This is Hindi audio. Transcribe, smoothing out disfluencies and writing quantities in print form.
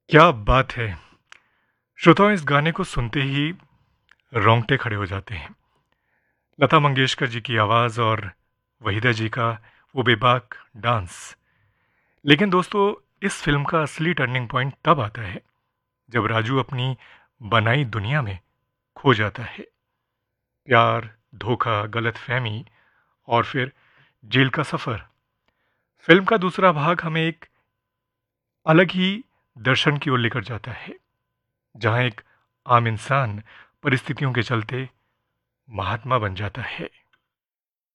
क्या बात है! श्रोताओं, इस गाने को सुनते ही रोंगटे खड़े हो जाते हैं। लता मंगेशकर जी की आवाज़ और वहीदा जी का वो बेबाक डांस। लेकिन दोस्तों, इस फ़िल्म का असली टर्निंग पॉइंट तब आता है, जब राजू अपनी बनाई दुनिया में खो जाता है। प्यार, धोखा, गलतफ़हमी और फिर जेल का सफ़र। फ़िल्म का दूसरा भाग हमें एक अलग ही दर्शन की ओर लेकर जाता है, जहाँ एक आम इंसान परिस्थितियों के चलते महात्मा बन जाता है।